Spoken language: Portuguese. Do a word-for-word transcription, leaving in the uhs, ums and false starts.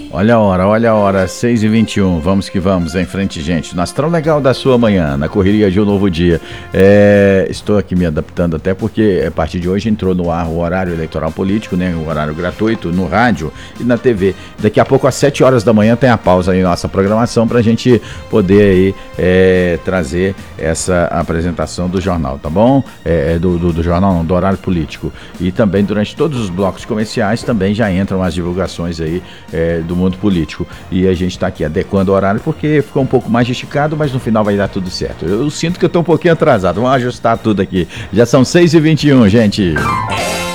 Olha a hora, olha a hora, seis e vinte e um, vamos que vamos, em frente, gente. No Astral Legal da sua manhã, na correria de um novo dia. É, estou aqui me adaptando até porque a partir de hoje entrou no ar o horário eleitoral político, né? O horário gratuito no rádio e na T V. Daqui a pouco às sete horas da manhã tem a pausa aí na nossa programação para a gente poder aí é, trazer essa apresentação do jornal, tá bom? É, do, do, do jornal, não, do horário político. E também durante todos os blocos comerciais também já entram as divulgações aí é, do mundo político. E a gente está aqui adequando o horário porque ficou um pouco mais esticado, mas no final vai dar tudo certo. Eu sinto que eu estou um pouquinho atrasado. Vamos ajustar tudo aqui. Já são seis e vinte e um, gente.